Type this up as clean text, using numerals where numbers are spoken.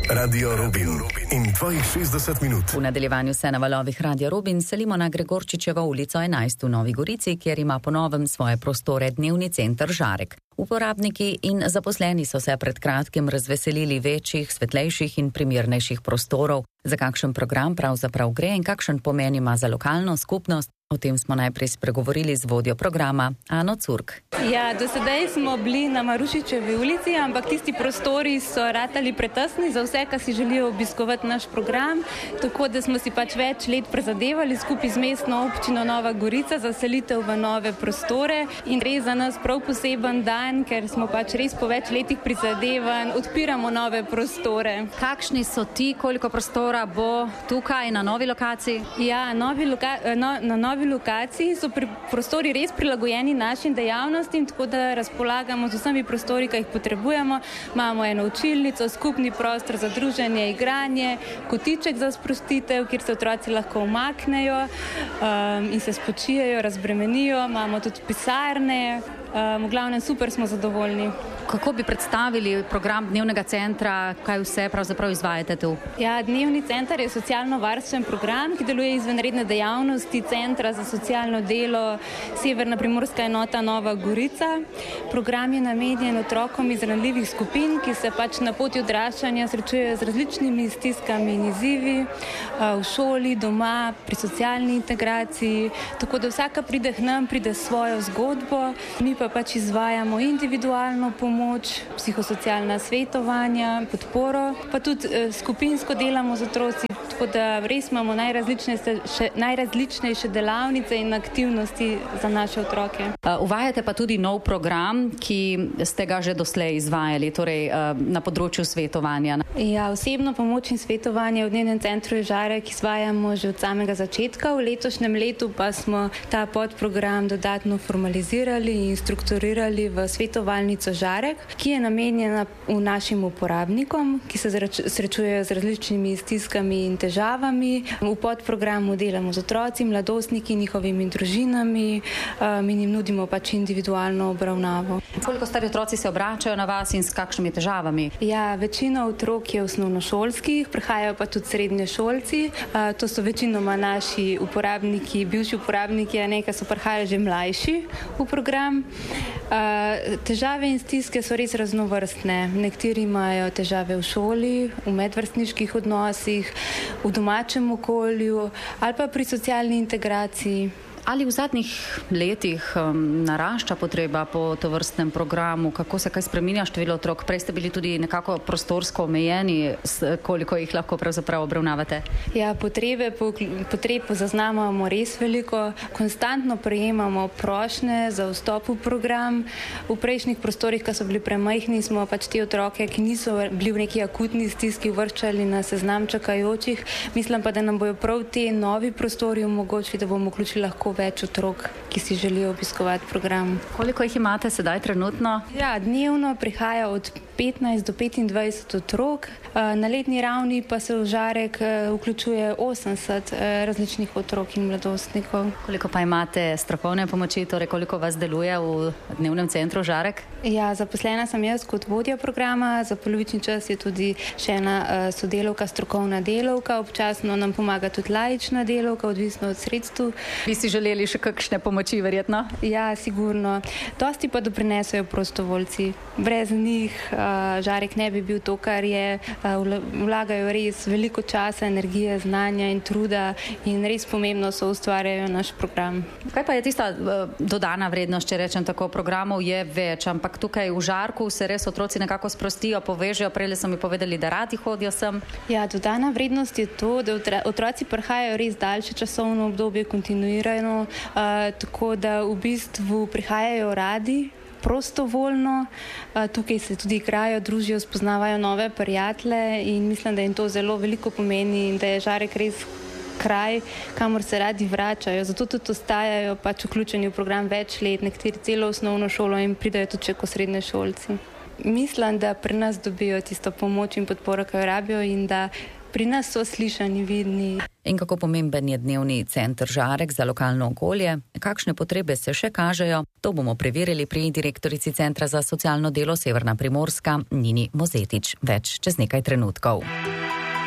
Radio Rubin in tvojih 60 minut. V nadaljevanju se na valovih Radio Rubin selimo na Gregorčičevo ulico 11 v Novi Gorici, kjer ima po novem svoje prostore dnevni center Žarek. Uporabniki in zaposleni so se pred kratkim razveselili večjih, svetlejših in primernejših prostorov. Za kakšen program pravzaprav gre in kakšen pomen ima za lokalno skupnost? O tem smo najprej spregovorili z vodjo programa Ano Curk. Ja, do sedaj smo bili na Marušičevi ulici, ampak tisti prostori so ratali pretesni za vse, ki si želijo obiskovati naš program, tako da smo si pač več let prizadevali skupaj z mestno občino Nova Gorica za selitev v nove prostore in res za nas prav poseben dan, ker smo pač res po več letih prizadevanj odpiramo nove prostore. Kakšni so ti, koliko prostora bo tukaj na novi lokaciji? Ja, na novi lokaciji so prostori res prilagojeni našim dejavnostim, tako da razpolagamo z vsemi prostori, ki jih potrebujemo. Imamo eno učilnico, skupni prostor za druženje, igranje, kotiček za sprostitev, kjer se otroci lahko umaknejo in se spočijejo, razbremenijo. Imamo tudi pisarne, v glavnem super smo zadovoljni. Kako bi predstavili program dnevnega centra, kaj vse pravzaprav izvajate tu? Ja, dnevni center je socialno-varstven program, ki deluje izven redne dejavnosti Centra za socialno delo Severna primorska enota Nova Gorica. Program je namenjen otrokom iz ranljivih skupin, ki se pač na poti odraščanja srečujejo z različnimi stiskami in izzivi v šoli, doma, pri socialni integraciji, tako da vsaka pride k nam, pride s svojo zgodbo, mi pa pač izvajamo individualno pomoč, psihosocialna svetovanja, podporo, pa tudi skupinsko delamo z otroci, tako da res imamo najrazličnejše delavnice in aktivnosti za naše otroke. Uvajate pa tudi nov program, ki ste ga že doslej izvajali, torej na področju svetovanja. Ja, osebno pomoč in svetovanje v dnevnem centru Žarek izvajamo že od samega začetka. V letošnjem letu pa smo ta podprogram dodatno formalizirali in strukturirali v svetovalnico Žarek, ki je namenjena našim uporabnikom, ki se srečujejo z različnimi stiskami in težavami. V podprogramu delamo z otroci, mladostniki, njihovimi družinami in jim nudimo pač individualno obravnavo. Koliko stari otroci se obračajo na vas in s kakšnimi težavami? Ja, večina otrok je osnovnošolskih, prihajajo pa tudi srednješolci. To so večinoma naši uporabniki, bivši uporabniki, ki so prihajali že mlajši v program. Težave in stiske so res raznovrstne. Nekateri imajo težave v šoli, v medvrstniških odnosih, v domačem okolju ali pa pri socialni integraciji. Ali v zadnjih letih narašča potreba po tovrstnem programu? Kako se kaj spreminja število otrok? Prej ste bili tudi nekako prostorsko omejeni, koliko jih lahko pravzaprav obravnavate? Ja, potreb zaznamamo res veliko. Konstantno prejemamo prošnje za vstop v program. V prejšnjih prostorih, ki so bili premajhni, smo pač te otroke, ki niso bili v neki akutni stiski, uvrščali na seznam čakajočih. Mislim pa, da nam bojo prav te novi prostori omogočili, da bomo vključili lahko več otrok, ki si želijo obiskovati program. Koliko jih imate sedaj trenutno? Ja, dnevno prihaja od 15 do 25 otrok. Na letni ravni pa se v Žarek vključuje 80 različnih otrok in mladostnikov. Koliko pa imate strokovne pomoči, torej koliko vas deluje v dnevnem centru Žarek? Ja, zaposlena sem jaz kot vodja programa, za polovični čas je tudi še ena sodelavka, strokovna delavka, občasno nam pomaga tudi laična delavka, odvisno od sredstev. Bi si želeli še kakšne pomoči, verjetno? Ja, sigurno. Dosti pa doprinesejo prostovoljci. Brez njih Žarek ne bi bil to, kar je. Vlagajo res veliko časa, energije, znanja in truda in res pomembno so ustvarjajo naš program. Kaj pa je tista dodana vrednost, če rečem tako? Programov je več, ampak tukaj v Žarku se res otroci nekako sprostijo, povežejo. Prej so mi povedali, da radi hodijo sem. Ja, dodana vrednost je to, da otroci prihajajo res daljše časovno obdobje, kontinuirano, tako da v bistvu prihajajo radi, prostovoljno, tukaj se tudi igrajo, družijo, spoznavajo nove prijatelje in mislim, da jim to zelo veliko pomeni in da je Žarek res kraj, kamor se radi vračajo. Zato tudi ostajajo pač vključeni v program več let, nekateri celo osnovno šolo in pridajo tudi kot srednješolci. Mislim, da pri nas dobijo tisto pomoč in podporo, ki jo rabijo in da pri nas so slišani, vidni. In kako pomemben je dnevni center Žarek za lokalno okolje? Kakšne potrebe se še kažejo? To bomo preverili pri direktorici Centra za socialno delo Severna Primorska Nini Mozetič. Več čez nekaj trenutkov.